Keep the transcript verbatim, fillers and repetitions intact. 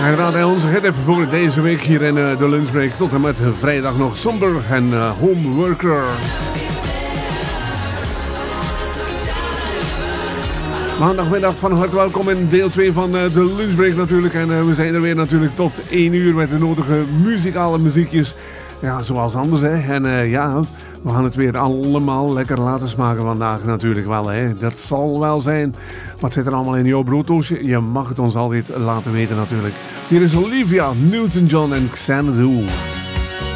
Uiteraard onze hit voor deze week hier in uh, de lunchbreak tot en met vrijdag nog Somber en uh, Homeworker. Maandagmiddag van harte welkom in deel twee van uh, de lunchbreak natuurlijk. En uh, we zijn er weer natuurlijk tot één uur met de nodige muzikale muziekjes. Ja, zoals anders hè. En uh, ja, we gaan het weer allemaal lekker laten smaken vandaag natuurlijk wel hè. Dat zal wel zijn. Wat zit er allemaal in jouw brooddoosje? Je mag het ons altijd laten weten natuurlijk. Hier is Olivia Newton-John en Xanadu.